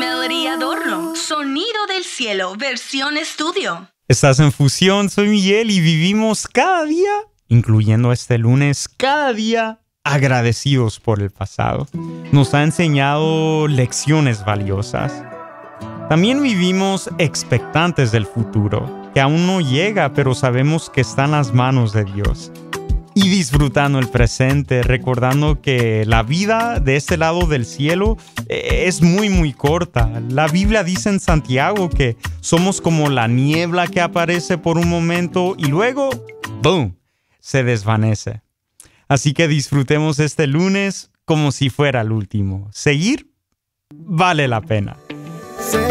Melody Adorno, Sonido del Cielo, versión estudio. Estás en Fusión, soy Miguel y vivimos cada día, incluyendo este lunes, cada día agradecidos por el pasado. Nos ha enseñado lecciones valiosas. También vivimos expectantes del futuro, que aún no llega, pero sabemos que está en las manos de Dios. Y disfrutando el presente, recordando que la vida de este lado del cielo es muy corta. La Biblia dice en Santiago que somos como la niebla que aparece por un momento y luego, ¡boom!, se desvanece. Así que disfrutemos este lunes como si fuera el último. Seguir vale la pena. Sé